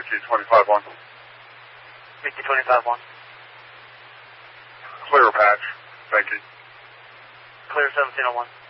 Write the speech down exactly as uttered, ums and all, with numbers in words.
Whiskey twenty-five one. Whiskey twenty-five one. Clear patch. Thank you. Clear seventeen oh one.